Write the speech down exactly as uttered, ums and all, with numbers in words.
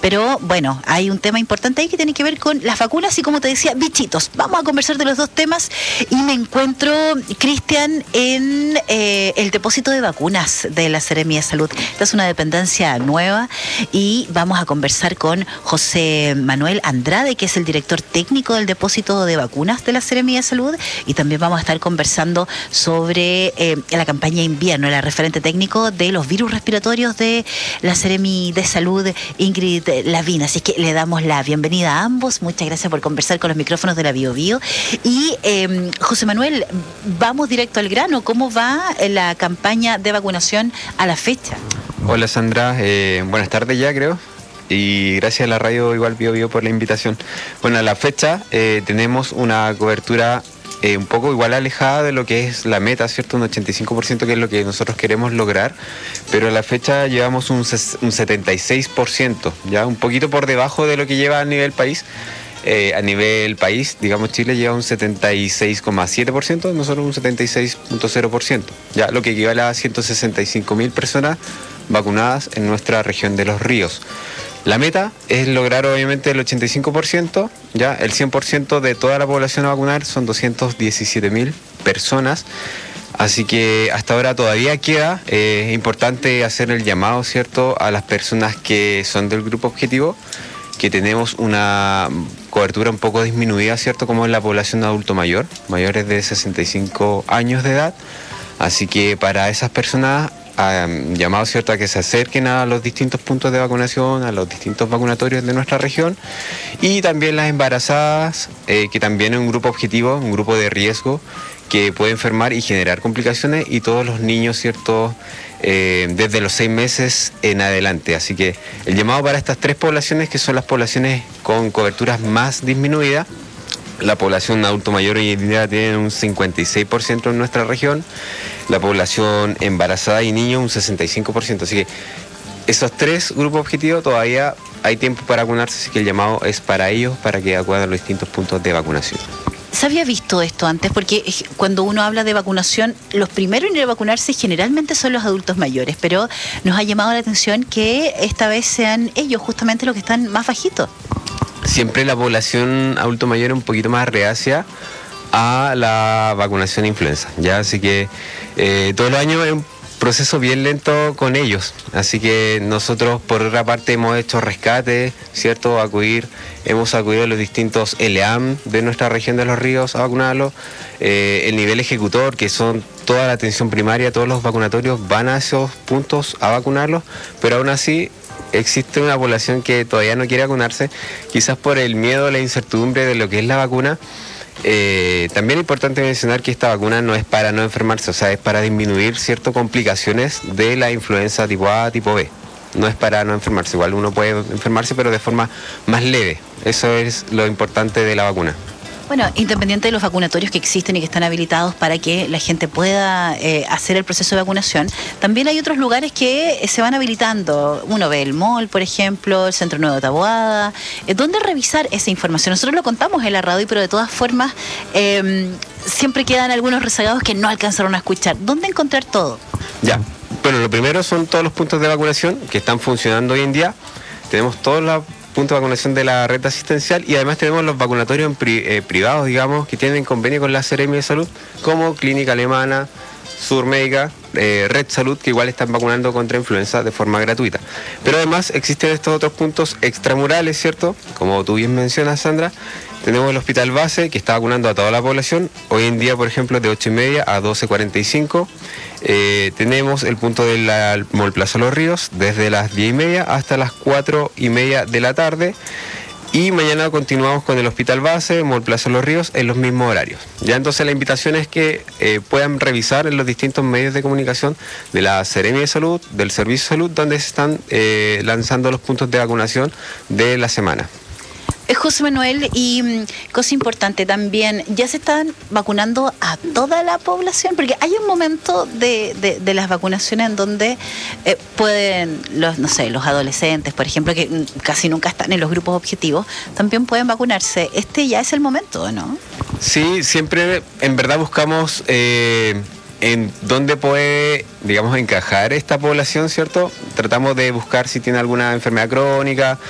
Pero bueno, hay un tema importante ahí que tiene que ver con las vacunas y, como te decía, bichitos. Vamos a conversar de los dos temas y me encuentro, Cristian, en eh, el depósito de vacunas de la Seremi de Salud. Esta es una dependencia nueva y vamos a conversar con José Manuel Andrade, que es el director técnico del depósito de vacunas de la Seremi de Salud, y también vamos a estar conversando sobre eh, la campaña invierno, la referente técnico de los virus respiratorios de la Seremi de Salud, Ingrid Lavina. Así que le damos la bienvenida a ambos. Muchas gracias por conversar con los micrófonos de la Bio Bio. Y eh, José Manuel, vamos directo al grano. ¿Cómo va la campaña de vacunación a la fecha? Hola Sandra, eh, buenas tardes ya creo. Y gracias a la radio igual Bio Bio por la invitación. Bueno, a la fecha eh, tenemos una cobertura Eh, un poco igual alejada de lo que es la meta, ¿cierto? Un ochenta y cinco por ciento, que es lo que nosotros queremos lograr, pero a la fecha llevamos un, un setenta y seis por ciento, ya un poquito por debajo de lo que lleva a nivel país. Eh, a nivel país, digamos, Chile lleva un setenta y seis coma siete por ciento, nosotros un setenta y seis punto cero por ciento, ya lo que equivale a ciento sesenta y cinco mil personas vacunadas en nuestra región de Los Ríos. La meta es lograr obviamente el ochenta y cinco por ciento, ya el cien por ciento de toda la población a vacunar, son doscientos diecisiete mil personas, así que hasta ahora todavía queda. Es eh, importante hacer el llamado, ¿cierto?, a las personas que son del grupo objetivo, que tenemos una cobertura un poco disminuida, ¿cierto?, como en la población adulto mayor, mayores de sesenta y cinco años de edad, así que para esas personas Um, llamado, ¿cierto?, a que se acerquen a los distintos puntos de vacunación, a los distintos vacunatorios de nuestra región, y también las embarazadas, eh, que también es un grupo objetivo, un grupo de riesgo que puede enfermar y generar complicaciones, y todos los niños, ¿cierto?, eh, desde los seis meses en adelante. Así que el llamado para estas tres poblaciones, que son las poblaciones con coberturas más disminuidas. La población adulto mayor hoy en día tiene un cincuenta y seis por ciento en nuestra región, la población embarazada y niños un sesenta y cinco por ciento, así que esos tres grupos objetivos todavía hay tiempo para vacunarse, así que el llamado es para ellos, para que acudan a los distintos puntos de vacunación. ¿Se había visto esto antes? Porque cuando uno habla de vacunación, los primeros en ir a vacunarse generalmente son los adultos mayores, pero nos ha llamado la atención que esta vez sean ellos justamente los que están más bajitos. Siempre la población adulto mayor es un poquito más reacia a la vacunación influenza, ya, así que eh, todos los años es un proceso bien lento con ellos, así que nosotros por otra parte hemos hecho rescate, ¿cierto?, acudir, hemos acudido a los distintos L A M de nuestra región de Los Ríos a vacunarlos, eh, el nivel ejecutor, que son toda la atención primaria, todos los vacunatorios van a esos puntos a vacunarlos, pero aún así existe una población que todavía no quiere vacunarse, quizás por el miedo, la incertidumbre de lo que es la vacuna. Eh, también es importante mencionar que esta vacuna no es para no enfermarse, o sea, es para disminuir ciertas complicaciones de la influenza tipo A, tipo B. No es para no enfermarse, igual uno puede enfermarse, pero de forma más leve. Eso es lo importante de la vacuna. Bueno, independiente de los vacunatorios que existen y que están habilitados para que la gente pueda eh, hacer el proceso de vacunación, también hay otros lugares que eh, se van habilitando. Uno ve el mall, por ejemplo, el Centro Nuevo de Taboada. Eh, ¿Dónde revisar esa información? Nosotros lo contamos en la radio, pero de todas formas eh, siempre quedan algunos rezagados que no alcanzaron a escuchar. ¿Dónde encontrar todo? Ya, bueno, lo primero son todos los puntos de vacunación que están funcionando hoy en día. Tenemos todos los puntos de vacunación de la red asistencial, y además tenemos los vacunatorios en pri, eh, privados, digamos, que tienen convenio con la Seremi de Salud, como Clínica Alemana, Surmédica, eh, Red Salud, que igual están vacunando contra influenza de forma gratuita. Pero además existen estos otros puntos extramurales, ¿cierto? Como tú bien mencionas, Sandra, tenemos el Hospital Base, que está vacunando a toda la población. Hoy en día, por ejemplo, de ocho y media a doce cuarenta y cinco. Eh, tenemos el punto del Mall Plaza Los Ríos, desde las diez y media hasta las cuatro y media de la tarde. Y mañana continuamos con el Hospital Base, Mall Plaza Los Ríos, en los mismos horarios. Ya entonces la invitación es que eh, puedan revisar en los distintos medios de comunicación de la Seremi de Salud, del Servicio de Salud, donde se están eh, lanzando los puntos de vacunación de la semana. José Manuel, y mm, cosa importante también, ¿ya se están vacunando a toda la población? Porque hay un momento de, de, de las vacunaciones en donde eh, pueden, los no sé, los adolescentes, por ejemplo, que mm, casi nunca están en los grupos objetivos, también pueden vacunarse. Este ya es el momento, ¿no? Sí, siempre en verdad buscamos eh, en dónde puede, digamos, encajar esta población, ¿cierto? Tratamos de buscar si tiene alguna enfermedad crónica